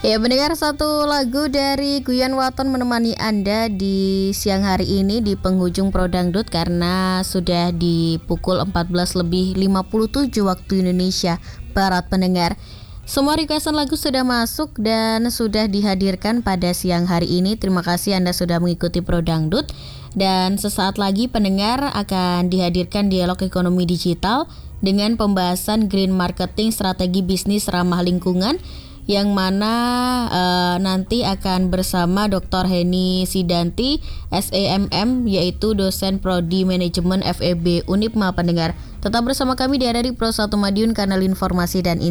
Ya, mendengar satu lagu dari Guyan Waton menemani Anda di siang hari ini di penghujung Pro Dangdut karena sudah di pukul 14:57 waktu Indonesia Barat pendengar. Semua requestan lagu sudah masuk dan sudah dihadirkan pada siang hari ini. Terima kasih Anda sudah mengikuti Pro Dangdut. Dan sesaat lagi pendengar akan dihadirkan dialog ekonomi digital dengan pembahasan green marketing strategi bisnis ramah lingkungan yang mana nanti akan bersama Dr. Heni Sidanti, SEMM, yaitu dosen Prodi Manajemen FEB Unipma pendengar. Tetap bersama kami di RRI Pro 1 Madiun, kanal informasi dan